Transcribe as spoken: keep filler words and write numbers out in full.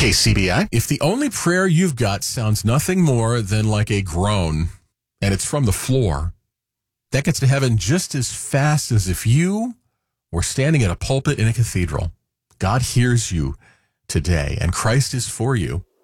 K C B I. If the only prayer you've got sounds nothing more than like a groan, and it's from the floor, that gets to heaven just as fast as if you were standing at a pulpit in a cathedral. God hears you today, and Christ is for you.